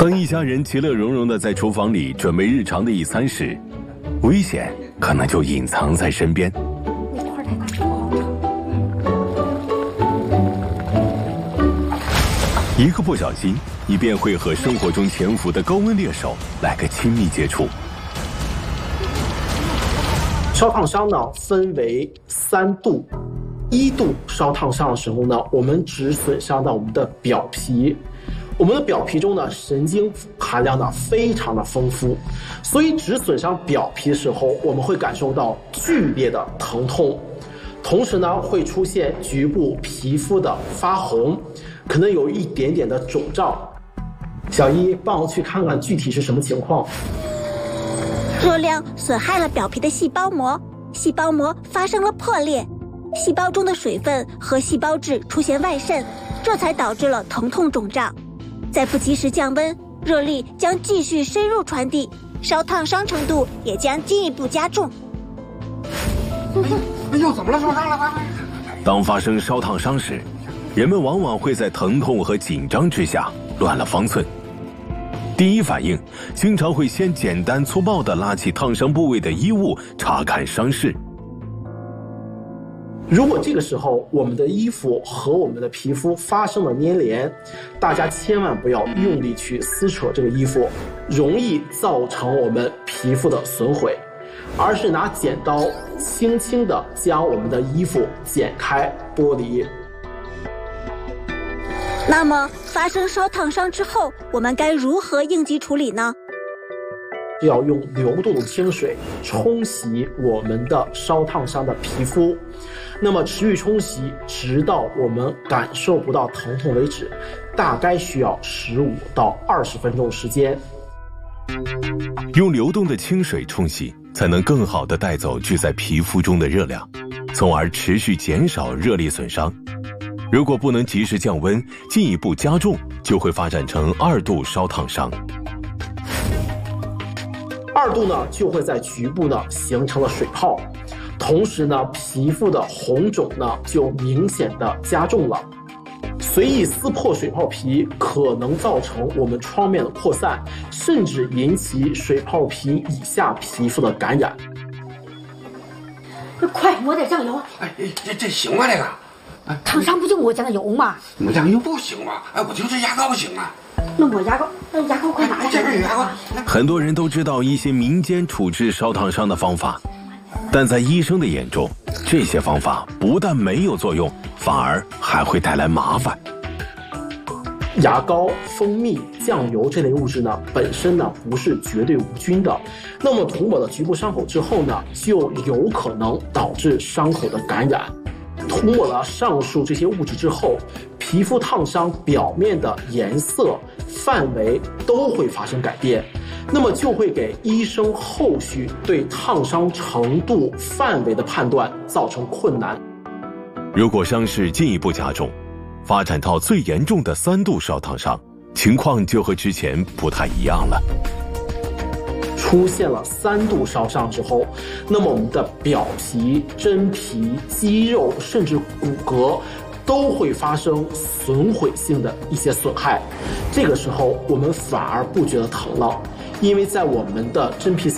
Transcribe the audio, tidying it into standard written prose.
当一家人其乐融融地在厨房里准备日常的一餐时，危险可能就隐藏在身边。一个不小心，你便会和生活中潜伏的高温猎手来个亲密接触。 烧烫伤呢分为3度，1度烧烫伤的时候呢，我们只损伤到我们的表皮。我们的表皮中呢，神经含量呢非常的丰富，所以只损伤表皮的时候，我们会感受到剧烈的疼痛，同时呢会出现局部皮肤的发红，可能有一点点的肿胀。小一，帮我去看看具体是什么情况。 热量损害了表皮的细胞膜，细胞膜发生了破裂，细胞中的水分和细胞质出现外渗，这才导致了疼痛肿胀。再不及时降温，热力将继续深入传递，烧烫伤程度也将进一步加重。 哎呦，怎么了？烧伤了？ 当发生烧烫伤时，人们往往会在疼痛和紧张之下乱了方寸。第一反应经常会先简单粗暴地拉起烫伤部位的衣物查看伤势。 如果这个时候我们的衣服和我们的皮肤发生了粘连，大家千万不要用力去撕扯这个衣服，容易造成我们皮肤的损毁，而是拿剪刀轻轻地将我们的衣服剪开剥离。 那么发生烧烫伤之后，我们该如何应急处理呢？ 要用流动的清水冲洗我们的烧烫伤的皮肤，那么持续冲洗直到我们感受不到疼痛为止，大概需要15到20分钟时间。 用流动的清水冲洗，才能更好地带走聚在皮肤中的热量，从而持续减少热力损伤。如果不能及时降温，进一步加重，就会发展成2度烧烫伤。 2度呢，就会在局部呢形成了水泡，同时呢，皮肤的红肿呢就明显的加重了。随意撕破水泡皮，可能造成我们创面的扩散，甚至引起水泡皮以下皮肤的感染。 快抹点酱油！ 哎，这行吗？这个？ 烫伤不就抹酱油吗？ 抹酱油不行吗？哎，我就这牙膏行啊。 那抹牙膏，牙膏快拿下！ 这边有牙膏。 很多人都知道一些民间处置烧烫伤的方法，但在医生的眼中，这些方法不但没有作用，反而还会带来麻烦。 牙膏、蜂蜜、酱油这类物质呢，本身呢不是绝对无菌的，那么涂抹了局部伤口之后呢，就有可能导致伤口的感染。涂抹了上述这些物质之后，皮肤烫伤表面的颜色、范围都会发生改变，那么就会给医生后续对烫伤程度、范围的判断造成困难。 如果伤势进一步加重，发展到最严重的3度烧烫伤，情况就和之前不太一样了。 出现了3度烧伤之后，那么我们的表皮、真皮、肌肉甚至骨骼都会发生损毁性的一些损害，这个时候我们反而不觉得疼了，因为在我们的真皮